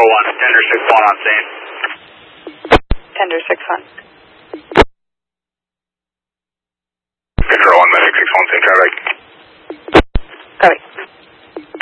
Control 1, Tender 6-1 on scene. Tender 6-1. Control 1, Medic 6-1, same traffic. Copy.